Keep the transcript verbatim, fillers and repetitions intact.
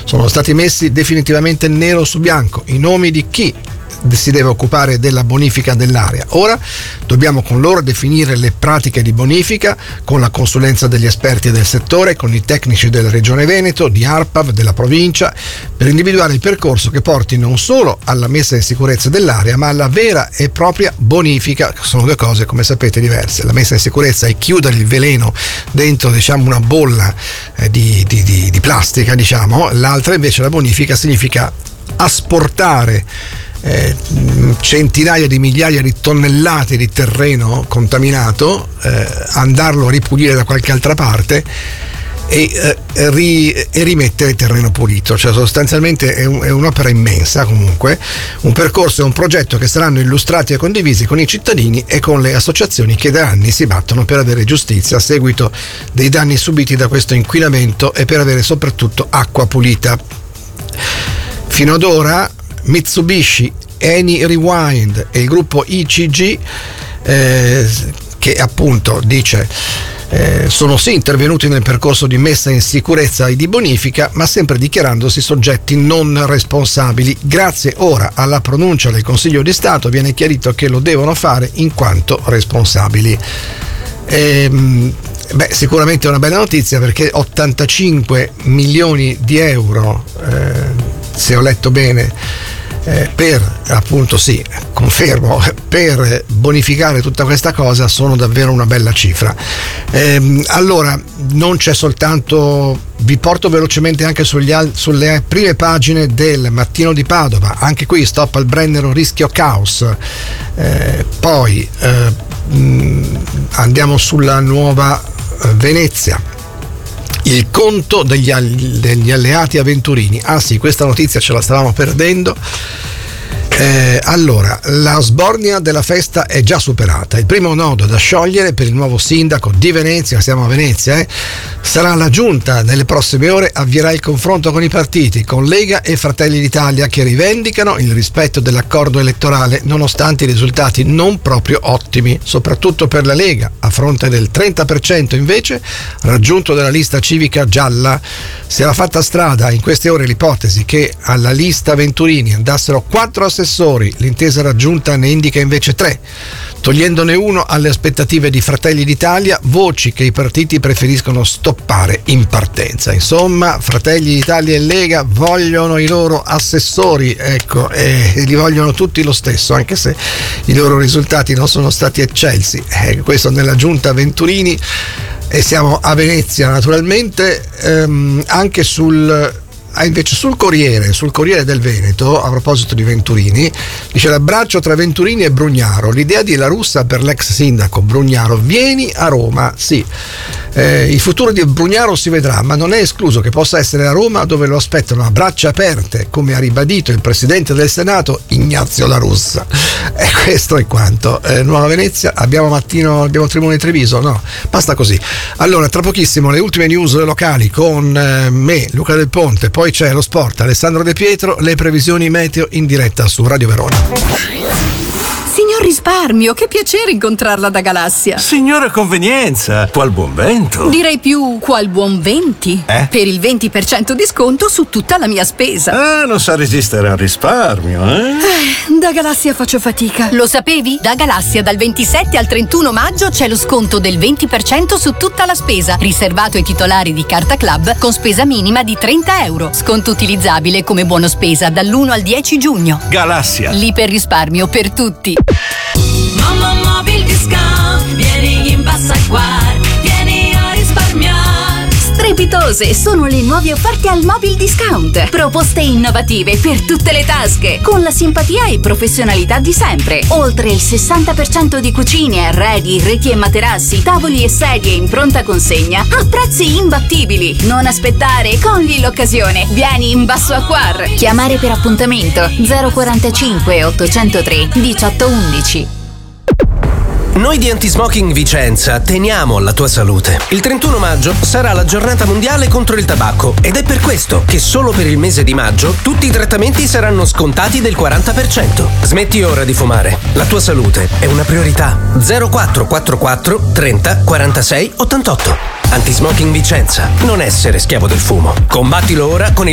sono stati messi definitivamente nero su bianco i nomi di chi si deve occupare della bonifica dell'area. Ora dobbiamo con loro definire le pratiche di bonifica con la consulenza degli esperti del settore, con i tecnici della Regione Veneto, di ARPAV, della provincia, per individuare il percorso che porti non solo alla messa in sicurezza dell'area, ma alla vera e propria bonifica, che sono due cose, come sapete, diverse. La messa in sicurezza è chiudere il veleno dentro, diciamo, una bolla eh, di, di, di, di plastica, diciamo. L'altra invece, la bonifica, significa asportare Eh, centinaia di migliaia di tonnellate di terreno contaminato, eh, andarlo a ripulire da qualche altra parte e, eh, ri, e rimettere il terreno pulito. Cioè sostanzialmente è, un, è un'opera immensa, comunque un percorso e un progetto che saranno illustrati e condivisi con i cittadini e con le associazioni che da anni si battono per avere giustizia a seguito dei danni subiti da questo inquinamento e per avere soprattutto acqua pulita. Fino ad ora Mitsubishi, Eni Rewind e il gruppo I C G, eh, che appunto dice eh, sono sì intervenuti nel percorso di messa in sicurezza e di bonifica, ma sempre dichiarandosi soggetti non responsabili. Grazie ora alla pronuncia del Consiglio di Stato viene chiarito che lo devono fare in quanto responsabili. Ehm, beh, sicuramente è una bella notizia, perché ottantacinque milioni di euro, eh, se ho letto bene, eh, per appunto sì, confermo, per bonificare tutta questa cosa sono davvero una bella cifra. Ehm, allora, non c'è soltanto, vi porto velocemente anche sugli al, sulle prime pagine del Mattino di Padova, anche qui stop al Brennero, rischio caos. Eh, poi eh, mh, andiamo sulla Nuova Venezia. Il conto degli, degli alleati avventurini. Ah sì, questa notizia ce la stavamo perdendo. Eh, allora, la sbornia della festa è già superata. Il primo nodo da sciogliere per il nuovo sindaco di Venezia, siamo a Venezia, eh, sarà la giunta. Nelle prossime ore avvierà il confronto con i partiti, con Lega e Fratelli d'Italia, che rivendicano il rispetto dell'accordo elettorale nonostante i risultati non proprio ottimi, soprattutto per la Lega, a fronte del trenta per cento invece raggiunto dalla lista civica gialla. Si era fatta strada in queste ore l'ipotesi che alla lista Venturini andassero quattro assessori, l'intesa raggiunta ne indica invece tre, togliendone uno alle aspettative di Fratelli d'Italia, voci che i partiti preferiscono stoppare in partenza. Insomma, Fratelli d'Italia e Lega vogliono i loro assessori, ecco, e li vogliono tutti lo stesso, anche se i loro risultati non sono stati eccelsi. Eh, questo nella giunta Venturini. E siamo a Venezia, naturalmente. Ehm, anche sul Ah, invece sul Corriere, sul Corriere del Veneto, a proposito di Venturini, dice: l'abbraccio tra Venturini e Brugnaro, l'idea di La Russa per l'ex sindaco Brugnaro, vieni a Roma. Sì, eh, il futuro di Brugnaro si vedrà, ma non è escluso che possa essere a Roma, dove lo aspettano a braccia aperte, come ha ribadito il presidente del Senato Ignazio La Russa. E questo è quanto. eh, Nuova Venezia, abbiamo mattino, abbiamo Tribune di Treviso? No, basta così. Allora, tra pochissimo le ultime news locali con eh, me, Luca Del Ponte, poi c'è lo sport, Alessandro De Pietro, le previsioni meteo in diretta su Radio Verona. Signor Risparmio, che piacere incontrarla da Galassia. Signora Convenienza, qual buon vento. Direi più qual buon venti. Eh? Per il venti per cento di sconto su tutta la mia spesa. Ah, non sa resistere al risparmio, eh? eh? Da Galassia faccio fatica. Lo sapevi? Da Galassia dal ventisette al trentuno maggio c'è lo sconto del venti per cento su tutta la spesa, riservato ai titolari di Carta Club con spesa minima di trenta euro. Sconto utilizzabile come buono spesa dall'primo al dieci giugno. Galassia. L'iperrisparmio per tutti. Mamma Mobil Discount, vieni in Bassaguar, vieni a risparmiare. Strepitose sono le nuove offerte al Mobil Discount. Proposte innovative per tutte le tasche, con la simpatia e professionalità di sempre. Oltre il sessanta per cento di cucine, arredi, reti e materassi, tavoli e sedie in pronta consegna a prezzi imbattibili. Non aspettare, cogli l'occasione. Vieni in Basso Acquar. Chiamare per appuntamento zero quarantacinque ottocentotre diciotto undici. Noi di Antismoking Vicenza teniamo alla tua salute. Il trentuno maggio sarà la giornata mondiale contro il tabacco ed è per questo che solo per il mese di maggio tutti i trattamenti saranno scontati del quaranta per cento. Smetti ora di fumare. La tua salute è una priorità. zero quattro quattro quattro trenta quarantasei ottantotto. Antismoking Vicenza. Non essere schiavo del fumo. Combattilo ora con il